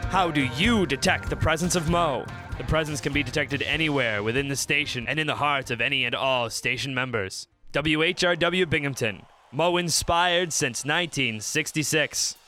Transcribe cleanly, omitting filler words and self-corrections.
How do you detect the presence of Mo? The presence can be detected anywhere within the station and in the hearts of any and all station members. WHRW Binghamton. Mo inspired since 1966.